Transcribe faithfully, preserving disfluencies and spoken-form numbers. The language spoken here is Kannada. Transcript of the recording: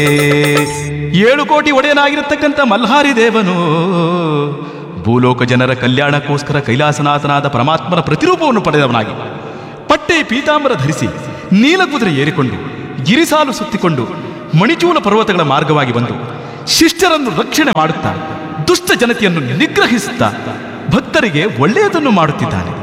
ಏಳು ಕೋಟಿ ಒಡೆಯನಾಗಿರತಕ್ಕಂಥ ಮಲ್ಹಾರಿ ದೇವನು ಭೂಲೋಕ ಜನರ ಕಲ್ಯಾಣಕ್ಕೋಸ್ಕರ ಕೈಲಾಸನಾಥನಾದ ಪರಮಾತ್ಮನ ಪ್ರತಿರೂಪವನ್ನು ಪಡೆದವನಾಗಿ ಪಟ್ಟೆ ಪೀತಾಂಬರ ಧರಿಸಿ ನೀಲಕುದುರೆ ಏರಿಕೊಂಡು ಗಿರಿಸಾಲು ಸುತ್ತಿಕೊಂಡು ಮಣಿಚೂಲ ಪರ್ವತಗಳ ಮಾರ್ಗವಾಗಿ ಬಂದು ಶಿಷ್ಟರನ್ನು ರಕ್ಷಣೆ ಮಾಡುತ್ತಾ ದುಷ್ಟ ಜನತೆಯನ್ನು ನಿಗ್ರಹಿಸುತ್ತಾ ಭಕ್ತರಿಗೆ ಒಳ್ಳೆಯದನ್ನು ಮಾಡುತ್ತಿದ್ದಾನೆ.